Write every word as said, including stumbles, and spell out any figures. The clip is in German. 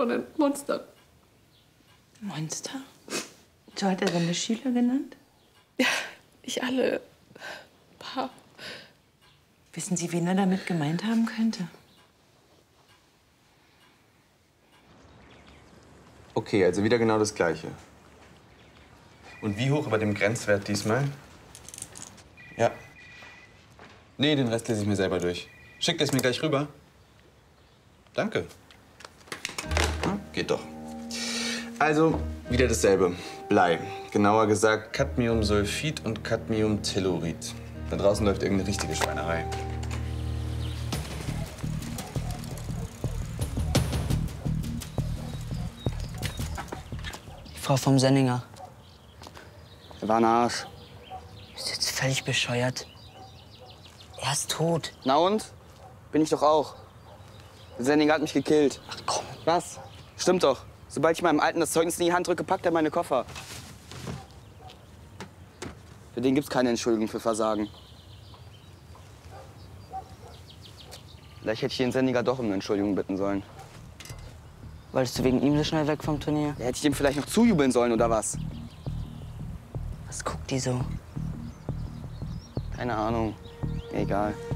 von den Monstern. Monster? So hat er seine Schüler genannt? Ja, nicht alle. Ein paar. Wissen Sie, wen er damit gemeint haben könnte? Okay, also wieder genau das Gleiche. Und wie hoch über dem Grenzwert diesmal? Ja. Nee, den Rest lese ich mir selber durch. Schickt es mir gleich rüber. Danke. Hm, geht doch. Also, wieder dasselbe. Blei. Genauer gesagt Cadmiumsulfid und Cadmiumtellurid. Da draußen läuft irgendeine richtige Schweinerei. Die Frau vom Senninger. Er war ein Arsch. Ist jetzt völlig bescheuert. Er ist tot. Na und? Bin ich doch auch. Der Senninger hat mich gekillt. Ach komm. Was? Stimmt doch. Sobald ich meinem Alten das Zeugnis in die Hand drücke, packt er meine Koffer. Für den gibt's keine Entschuldigung für Versagen. Vielleicht hätte ich den Senninger doch um eine Entschuldigung bitten sollen. Wolltest du wegen ihm so schnell weg vom Turnier? Ja, hätte ich dem vielleicht noch zujubeln sollen, oder was? Was guckt die so? Keine Ahnung. Egal.